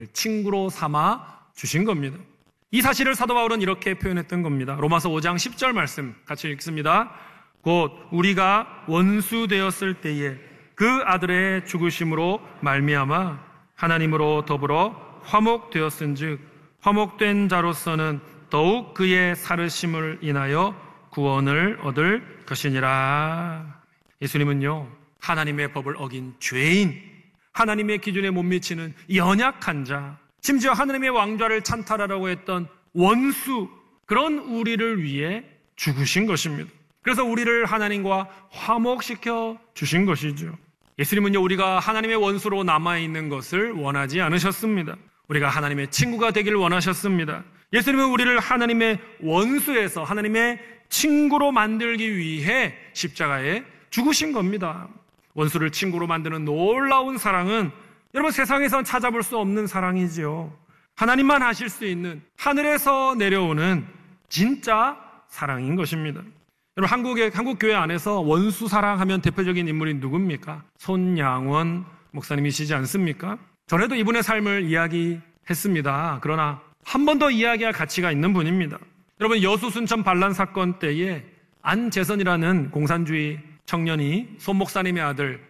친구로 삼아 주신 겁니다. 이 사실을 사도 바울은 이렇게 표현했던 겁니다. 로마서 5장 10절 말씀 같이 읽습니다. 곧 우리가 원수 되었을 때에 그 아들의 죽으심으로 말미암아 하나님으로 더불어 화목되었은즉 화목된 자로서는 더욱 그의 살으심을 인하여 구원을 얻을 것이니라. 예수님은요, 하나님의 법을 어긴 죄인, 하나님의 기준에 못 미치는 연약한 자, 심지어 하나님의 왕좌를 찬탈하라고 했던 원수, 그런 우리를 위해 죽으신 것입니다. 그래서 우리를 하나님과 화목시켜 주신 것이죠. 예수님은요, 우리가 하나님의 원수로 남아있는 것을 원하지 않으셨습니다. 우리가 하나님의 친구가 되기를 원하셨습니다. 예수님은 우리를 하나님의 원수에서 하나님의 친구로 만들기 위해 십자가에 죽으신 겁니다. 원수를 친구로 만드는 놀라운 사랑은 여러분 세상에선 찾아볼 수 없는 사랑이지요. 하나님만 하실 수 있는 하늘에서 내려오는 진짜 사랑인 것입니다. 여러분 한국 교회 안에서 원수 사랑하면 대표적인 인물이 누굽니까? 손양원 목사님이시지 않습니까? 전에도 이분의 삶을 이야기했습니다. 그러나 한 번 더 이야기할 가치가 있는 분입니다. 여러분 여수순천 반란 사건 때에 안재선이라는 공산주의 청년이 손 목사님의 아들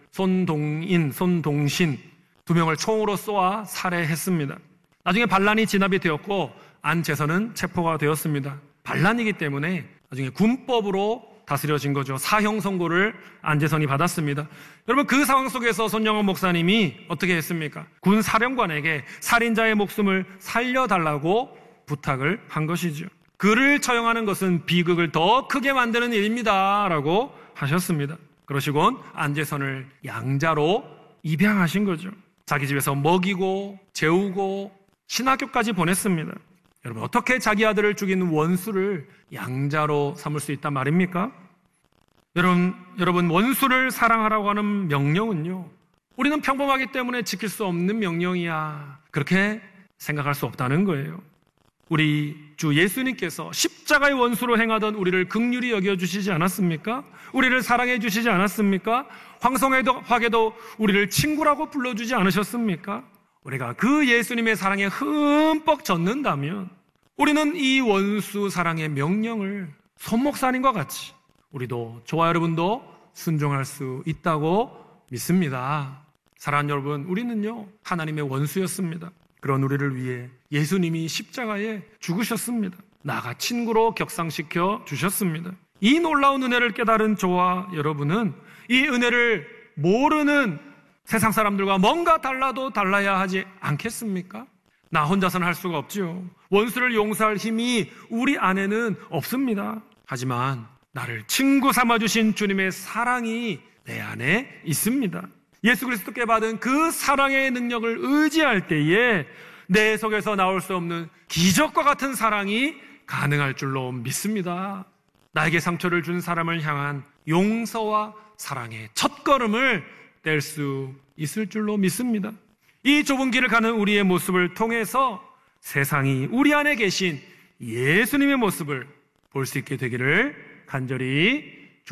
손동신 두 명을 총으로 쏘아 살해했습니다. 나중에 반란이 진압이 되었고 안재선은 체포가 되었습니다. 반란이기 때문에 나중에 군법으로 다스려진 거죠. 사형 선고를 안재선이 받았습니다. 여러분 그 상황 속에서 손영원 목사님이 어떻게 했습니까? 군 사령관에게 살인자의 목숨을 살려달라고 부탁을 한 것이죠. 그를 처형하는 것은 비극을 더 크게 만드는 일입니다 라고 하셨습니다. 그러시곤 안재선을 양자로 입양하신 거죠. 자기 집에서 먹이고 재우고 신학교까지 보냈습니다. 여러분 어떻게 자기 아들을 죽이는 원수를 양자로 삼을 수 있단 말입니까? 여러분 원수를 사랑하라고 하는 명령은요, 우리는 평범하기 때문에 지킬 수 없는 명령이야, 그렇게 생각할 수 없다는 거예요. 우리 주 예수님께서 십자가의 원수로 행하던 우리를 긍휼히 여겨주시지 않았습니까? 우리를 사랑해 주시지 않았습니까? 황송하게도 우리를 친구라고 불러주지 않으셨습니까? 우리가 그 예수님의 사랑에 흠뻑 젖는다면 우리는 이 원수 사랑의 명령을 손 목사님과 같이 우리도 저와 여러분도 순종할 수 있다고 믿습니다. 사랑하는 여러분, 우리는요 하나님의 원수였습니다. 그런 우리를 위해 예수님이 십자가에 죽으셨습니다. 나가 친구로 격상시켜 주셨습니다. 이 놀라운 은혜를 깨달은 저와 여러분은 이 은혜를 모르는 세상 사람들과 뭔가 달라도 달라야 하지 않겠습니까? 나 혼자서는 할 수가 없죠. 원수를 용서할 힘이 우리 안에는 없습니다. 하지만 나를 친구 삼아주신 주님의 사랑이 내 안에 있습니다. 예수 그리스도께 받은 그 사랑의 능력을 의지할 때에 내 속에서 나올 수 없는 기적과 같은 사랑이 가능할 줄로 믿습니다. 나에게 상처를 준 사람을 향한 용서와 사랑의 첫걸음을 뗄 수 있을 줄로 믿습니다. 이 좁은 길을 가는 우리의 모습을 통해서 세상이 우리 안에 계신 예수님의 모습을 볼 수 있게 되기를 간절히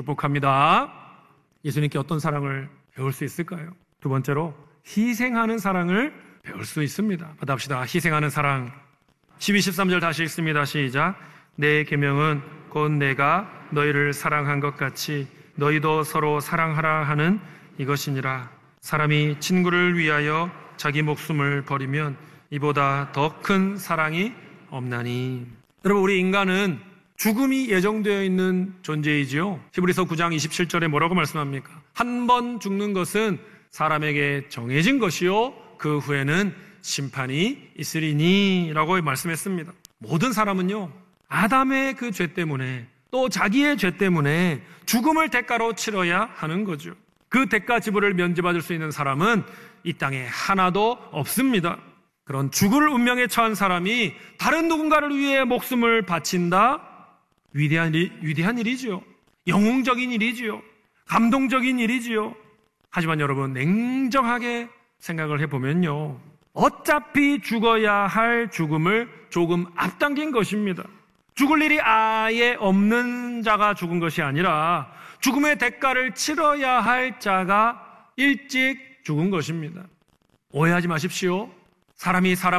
축복합니다. 예수님께 어떤 사랑을 배울 수 있을까요? 두 번째로 희생하는 사랑을 배울 수 있습니다. 받아봅시다. 희생하는 사랑. 12, 13절 다시 읽습니다. 시작. 내 계명은 곧 내가 너희를 사랑한 것 같이 너희도 서로 사랑하라 하는 이것이니라. 사람이 친구를 위하여 자기 목숨을 버리면 이보다 더 큰 사랑이 없나니. 여러분 우리 인간은 죽음이 예정되어 있는 존재이지요. 히브리서 9장 27절에 뭐라고 말씀합니까? 한 번 죽는 것은 사람에게 정해진 것이요 그 후에는 심판이 있으리니 라고 말씀했습니다. 모든 사람은요 아담의 그 죄 때문에 또 자기의 죄 때문에 죽음을 대가로 치러야 하는 거죠. 그 대가 지불을 면제받을 수 있는 사람은 이 땅에 하나도 없습니다. 그런 죽을 운명에 처한 사람이 다른 누군가를 위해 목숨을 바친다? 위대한 일이지요. 영웅적인 일이지요. 감동적인 일이지요. 하지만 여러분 냉정하게 생각을 해보면요, 어차피 죽어야 할 죽음을 조금 앞당긴 것입니다. 죽을 일이 아예 없는 자가 죽은 것이 아니라 죽음의 대가를 치러야 할 자가 일찍 죽은 것입니다. 오해하지 마십시오. 사람이 사람